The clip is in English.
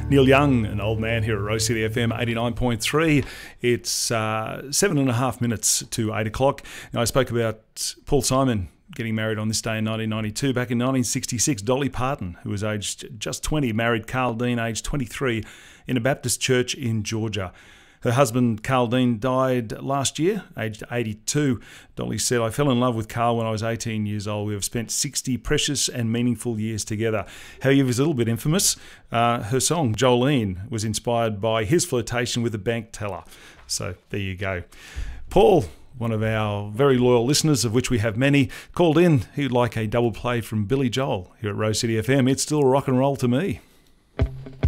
Neil Young, an old man here at Rose City FM 89.3. It's 7.5 minutes to 8 o'clock. Now, I spoke about Paul Simon getting married on this day in 1992. Back in 1966, Dolly Parton, who was aged just 20, married Carl Dean, aged 23, in a Baptist church in Georgia. Her husband, Carl Dean, died last year, aged 82. Dolly said, "I fell in love with Carl when I was 18 years old. We have spent 60 precious and meaningful years together." However, is a little bit infamous. Her song, Jolene, was inspired by his flirtation with a bank teller. So there you go. Paul, one of our very loyal listeners, of which we have many, called in. He'd like a double play from Billy Joel here at Rose City FM. It's still rock and roll to me.